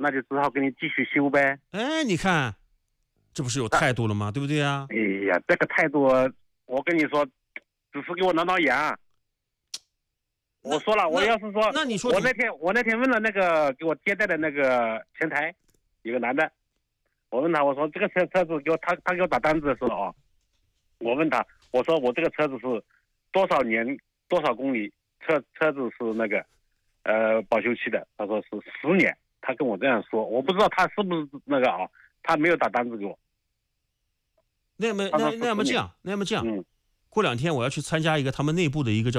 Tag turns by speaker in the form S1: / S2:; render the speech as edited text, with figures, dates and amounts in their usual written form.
S1: 那就只好给你继续修呗。
S2: 哎，你看，这不是有态度了吗？对不对啊？
S1: 哎呀，这个态度，我跟你说，只是给我挠挠痒。我说了，我要是说，
S2: 那你说
S1: 我那天问了那个给我接待的那个前台，有个男的，我问他，我说这个车子给我他给我打单子的时候啊，我问他，我说我这个车子是多少年多少公里，车子是那个保修期的，他说是10年，他跟我这样说，我不知道他是不是那个啊，他没有打单子给我。
S2: 那么这样，
S1: 嗯。
S2: 过2天我要去参加一个他们内部的一个叫